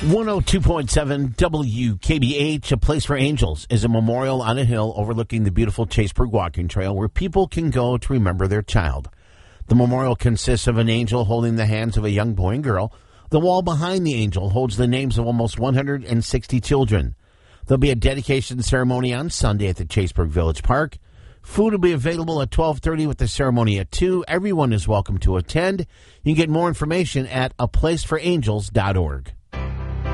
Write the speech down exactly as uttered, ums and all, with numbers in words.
one oh two point seven W K B H, A Place for Angels, is a memorial on a hill overlooking the beautiful Chaseburg Walking Trail where people can go to remember their child. The memorial consists of an angel holding the hands of a young boy and girl. The wall behind the angel holds the names of almost one hundred sixty children. There'll be a dedication ceremony on Sunday at the Chaseburg Village Park. Food will be available at twelve thirty with the ceremony at two. Everyone is welcome to attend. You can get more information at a place for angels dot org.